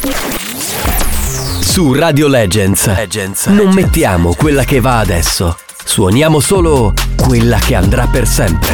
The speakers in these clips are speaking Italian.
Su Radio Legends non mettiamo quella che va adesso, suoniamo solo quella che andrà per sempre.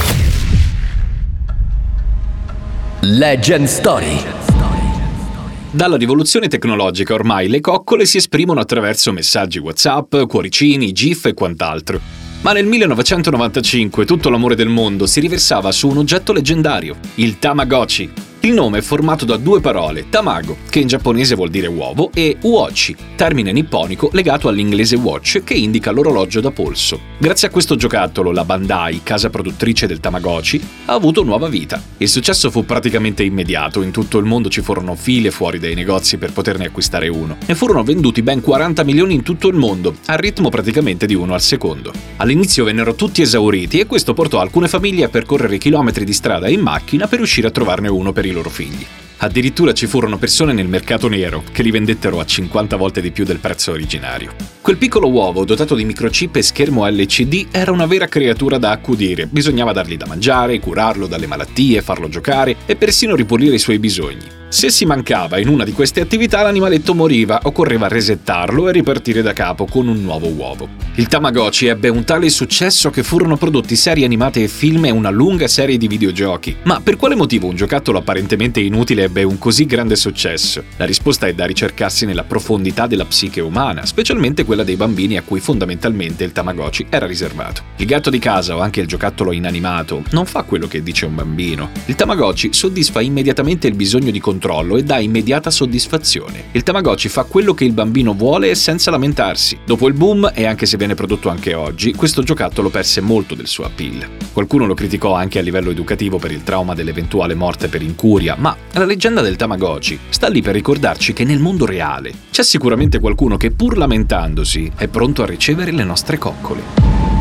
Legend Story. Dalla rivoluzione tecnologica ormai le coccole si esprimono attraverso messaggi WhatsApp, cuoricini, GIF e quant'altro. Ma nel 1995 tutto l'amore del mondo si riversava su un oggetto leggendario, il Tamagotchi. Il nome è formato da due parole, tamago, che in giapponese vuol dire uovo, e uochi, termine nipponico legato all'inglese watch, che indica l'orologio da polso. Grazie a questo giocattolo, la Bandai, casa produttrice del Tamagotchi, ha avuto nuova vita. Il successo fu praticamente immediato, in tutto il mondo ci furono file fuori dai negozi per poterne acquistare uno. Ne furono venduti ben 40 milioni in tutto il mondo, al ritmo praticamente di uno al secondo. All'inizio vennero tutti esauriti e questo portò alcune famiglie a percorrere chilometri di strada in macchina per riuscire a trovarne uno per i loro figli. Addirittura ci furono persone nel mercato nero che li vendettero a 50 volte di più del prezzo originario. Quel piccolo uovo dotato di microchip e schermo LCD era una vera creatura da accudire. Bisognava dargli da mangiare, curarlo dalle malattie, farlo giocare e persino ripulire i suoi bisogni. Se si mancava in una di queste attività, l'animaletto moriva, occorreva resettarlo e ripartire da capo con un nuovo uovo. Il Tamagotchi ebbe un tale successo che furono prodotti serie animate e film e una lunga serie di videogiochi. Ma per quale motivo un giocattolo apparentemente inutile ebbe un così grande successo? La risposta è da ricercarsi nella profondità della psiche umana, specialmente quella dei bambini a cui fondamentalmente il Tamagotchi era riservato. Il gatto di casa o anche il giocattolo inanimato non fa quello che dice un bambino. Il Tamagotchi soddisfa immediatamente il bisogno di controllo e dà immediata soddisfazione. Il Tamagotchi fa quello che il bambino vuole e senza lamentarsi. Dopo il boom, e anche se viene prodotto anche oggi, questo giocattolo perse molto del suo appeal. Qualcuno lo criticò anche a livello educativo per il trauma dell'eventuale morte per incuria, ma la leggenda del Tamagotchi sta lì per ricordarci che nel mondo reale c'è sicuramente qualcuno che, pur lamentandosi, è pronto a ricevere le nostre coccole.